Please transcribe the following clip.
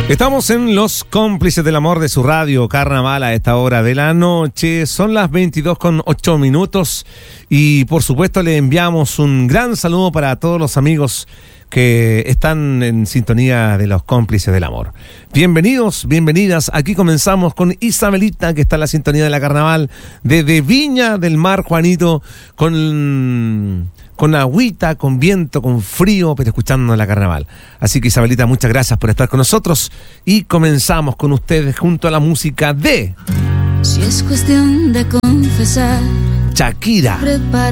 Estamos en Los Cómplices del Amor de su radio Carnaval a esta hora de la noche. Son las 22:08 y por supuesto le enviamos un gran saludo para todos los amigos que están en sintonía de Los Cómplices del Amor. Bienvenidos, bienvenidas. Aquí comenzamos con Isabelita, que está en la sintonía de la Carnaval desde Viña del Mar, Juanito, con agüita, con viento, con frío, pero escuchando la Carnaval. Así que Isabelita, muchas gracias por estar con nosotros y comenzamos con ustedes junto a la música de... Si es cuestión de confesar, Shakira. prepara